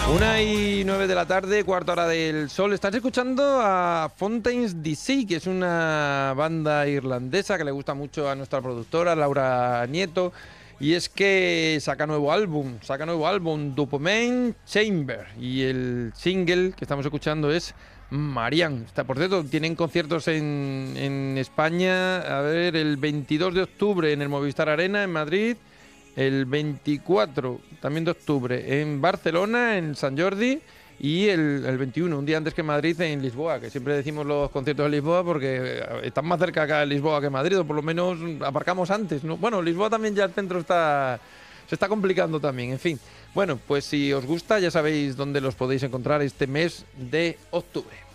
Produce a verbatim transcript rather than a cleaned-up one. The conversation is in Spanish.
Una y nueve de la tarde, cuarta hora del sol. Estás escuchando a Fontaines D C, que es una banda irlandesa que le gusta mucho a nuestra productora, Laura Nieto. Y es que saca nuevo álbum, saca nuevo álbum, Dopamine Chamber. Y el single que estamos escuchando es Marianne. Está, por cierto, tienen conciertos en, en España, a ver, el veintidós de octubre en el Movistar Arena, en Madrid. El veinticuatro, también de octubre, en Barcelona, en San Jordi, y el, el veintiuno, un día antes que Madrid, en Lisboa, que siempre decimos los conciertos de Lisboa porque están más cerca acá de Lisboa que Madrid, o por lo menos aparcamos antes, ¿no? Bueno, Lisboa también ya el centro está, se está complicando también, en fin. Bueno, pues si os gusta ya sabéis dónde los podéis encontrar este mes de octubre.